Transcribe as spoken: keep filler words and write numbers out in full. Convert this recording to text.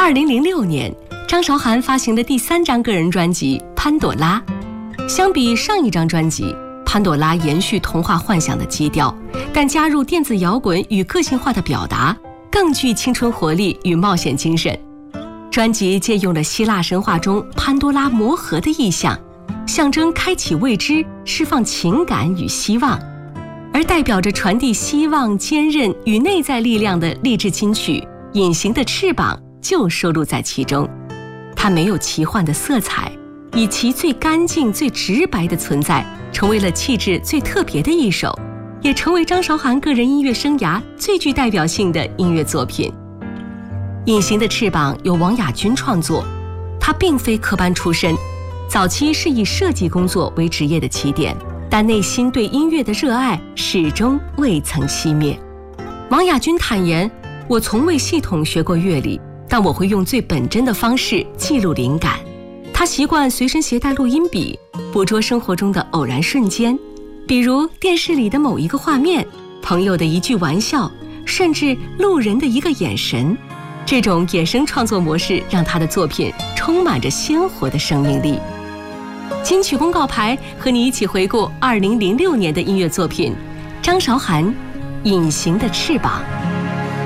二零零六年，张韶涵发行的第三张个人专辑《潘朵拉》。相比上一张专辑，《潘朵拉》延续童话幻想的基调，但加入电子摇滚与个性化的表达，更具青春活力与冒险精神。专辑借用了希腊神话中潘多拉魔盒的意象，象征开启未知、释放情感与希望，而代表着传递希望、坚韧与内在力量的励志金曲《隐形的翅膀》就收录在其中。它没有奇幻的色彩，以其最干净、最直白的存在，成为了气质最特别的一首，也成为张韶涵个人音乐生涯最具代表性的音乐作品。隐形的翅膀由王雅君创作，他并非科班出身，早期是以设计工作为职业的起点，但内心对音乐的热爱始终未曾熄灭。王雅君坦言，我从未系统学过乐理，但我会用最本真的方式记录灵感。他习惯随身携带录音笔，捕捉生活中的偶然瞬间，比如电视里的某一个画面，朋友的一句玩笑，甚至路人的一个眼神。这种野生创作模式让他的作品充满着鲜活的生命力。金曲公告牌和你一起回顾二零零六年的音乐作品，张韶涵《隐形的翅膀》。